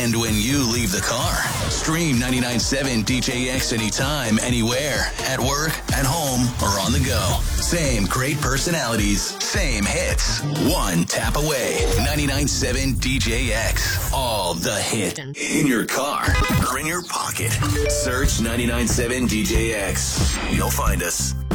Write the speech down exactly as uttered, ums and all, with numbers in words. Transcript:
and when you leave the car. Stream ninety-nine point seven D J X anytime, anywhere, at work, at home, or on the go. Same great personalities, same hits. One tap away. ninety-nine point seven D J X. All the hit. In your car or in your pocket. Search ninety-nine point seven D J X. You'll find us.